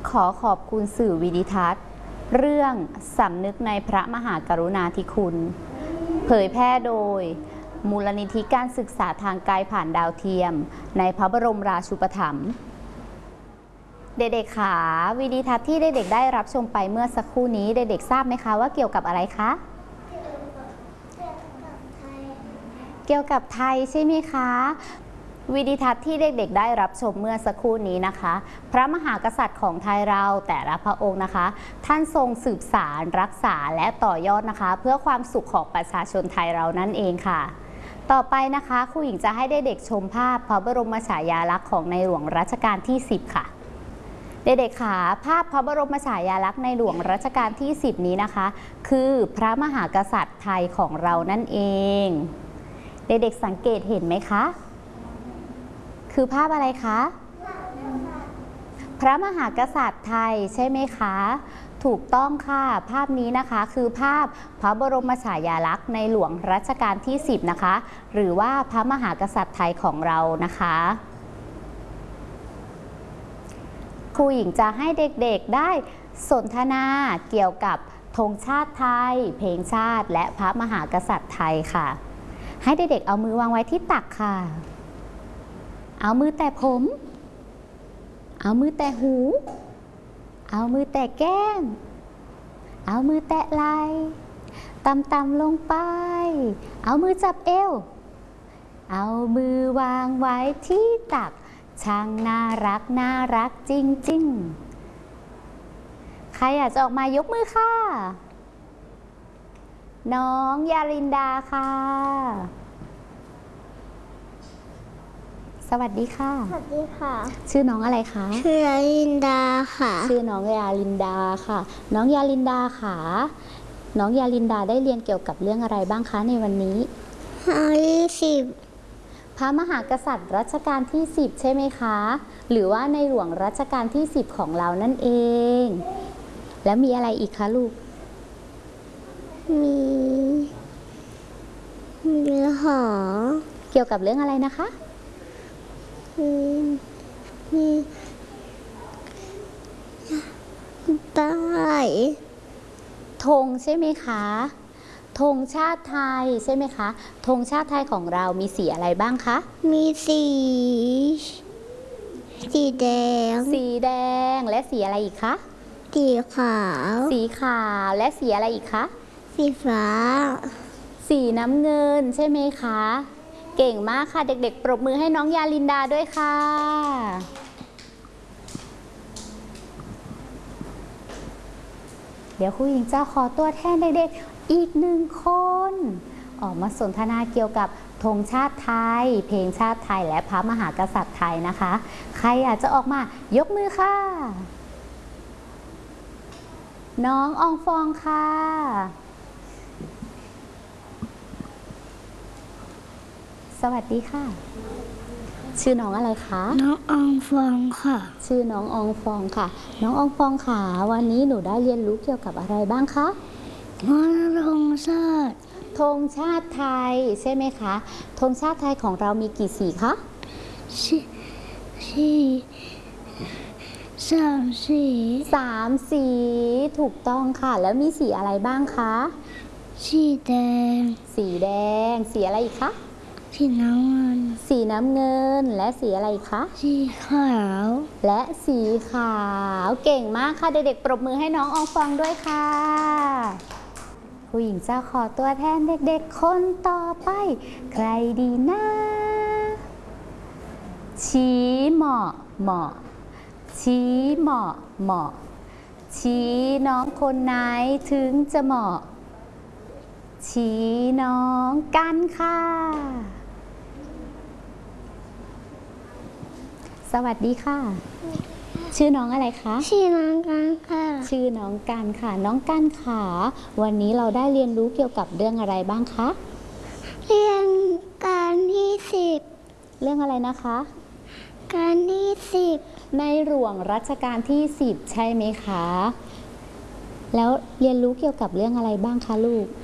ขอขอบคุณสื่อวิดิทัศน์เรื่องสำนึกในพระมหากรุณาธิคุณเผยแพร่โดยมูลนิธิการศึกษาทางไกลผ่านดาวเทียมในพระบรมราชูปถัมภ์เด็กๆขาวิดิทัศน์ที่เด็กๆได้รับชมไปเมื่อสักครู่นี้เด็กๆทราบไหมคะว่าเกี่ยวกับอะไรคะเกี่ยวกับไทยใช่ไหมคะวิดิทัศน์ที่เด็กๆได้รับชมเมื่อสักครู่นี้นะคะพระมหากษัตริย์ของไทยเราแต่ละพระองค์นะคะท่านทรงสืบสานรักษาและต่อยอดนะคะเพื่อความสุขของประชาชนไทยเรานั่นเองค่ะต่อไปนะคะครูหญิงจะให้เด็กๆชมภาพพระบรมฉายาลักษณ์ของในหลวงรัชกาลที่10ค่ะเด็กๆค่ะภาพพระบรมฉายาลักษณ์ในหลวงรัชกาลที่10นี้นะคะคือพระมหากษัตริย์ไทยของเรานั่นเองเด็กๆสังเกตเห็นไหมคะคือภาพอะไรคะพระมหากษัตริย์ไทยใช่ไหมคะถูกต้องค่ะภาพนี้นะคะคือภาพพระบรมฉายาลักษณ์ในหลวงรัชกาลที่10นะคะหรือว่าพระมหากษัตริย์ไทยของเรานะคะครูหญิงจะให้เด็กๆได้สนทนาเกี่ยวกับธงชาติไทยเพลงชาติและพระมหากษัตริย์ไทยค่ะให้เด็กๆเอามือวางไว้ที่ตักค่ะเอามือแตะผมเอามือแตะหูเอามือแตะแก้มเอามือแตะไหล่ต่ำๆลงไปเอามือจับเอวเอามือวางไว้ที่ตักช่างน่ารักน่ารักจริงๆใครอยากจะออกมายกมือค่ะน้องยาลินดาค่ะสวัสดีค่ะสวัสดีค่ะชื่อน้องอะไรคะชื่อยาลินดาค่ะชื่อน้องยาลินดาค่ะน้องยาลินดาค่ะน้องยาลินดาได้เรียนเกี่ยวกับเรื่องอะไรบ้างคะในวันนี้ 20 พระมหากษัตริย์รัชกาลที่10ใช่ไหมคะหรือว่าในหลวงรัชกาลที่10ของเรานั่นเองแล้วมีอะไรอีกคะลูกมีหอเกี่ยวกับเรื่องอะไรนะคะมีป้ายธงใช่ไหมคะธงชาติไทยใช่ไหมคะธงชาติไทยของเรามีสีอะไรบ้างคะมีสีแดงและสีอะไรอีกคะสีขาวและสีอะไรอีกคะสีฟ้าสีน้ำเงินใช่ไหมคะเก่งมากค่ะเด็กๆปรบมือให้น้องยาลินดาด้วยค่ะเดี๋ยวครูหญิงจะขอตัวแทนเด็กๆอีก1 คนออกมาสนทนาเกี่ยวกับธงชาติไทยเพลงชาติไทยและพระมหากษัตริย์ไทยนะคะใครอยากจะออกมายกมือค่ะน้องอองฟองค่ะสวัสดีค่ะชื่อน้องอะไรคะน้องอองฟองค่ะชื่อน้องอองฟองค่ะน้องอองฟองค่ะวันนี้หนูได้เรียนรู้เกี่ยวกับอะไรบ้างคะธงชาติไทยใช่ไหมคะธงชาติไทยของเรามีกี่สีคะ3 สีถูกต้องค่ะแล้วมีสีอะไรบ้างคะสีแดงสีอะไรอีกคะสีน้ำเงินและสีอะไรอีกคะสีขาวและสีขาวเก่งมากค่ะเด็กๆปรบมือให้น้องอองฟองด้วยค่ะครูหญิงจะขอตัวแทนเด็กๆคนต่อไปใครดีนะชี้เหมาะชี้เหมาะชี้น้องคนไหนถึงจะเหมาะชี้น้องกันค่ะสวัสดีค่ะชื่อน้องอะไรคะชื่อน้องกันค่ะชื่อน้องกันค่ะน้องกันค่ะวันนี้เราได้เรียนรู้เกี่ยวกับเรื่องอะไรบ้างคะเรื่องการที่10 เรื่องอะไรนะคะการที่10 ในหลวงรัชกาลที่10ใช่ไหมคะแล้วเรียนรู้เกี่ยวกับเรื่องอะไรบ้างคะลูก